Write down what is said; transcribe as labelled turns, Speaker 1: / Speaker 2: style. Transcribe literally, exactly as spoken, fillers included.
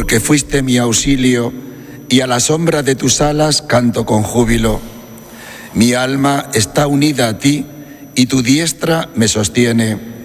Speaker 1: porque fuiste mi auxilio, y a la sombra de tus alas canto con júbilo. Mi alma está unida a ti, y tu diestra me sostiene.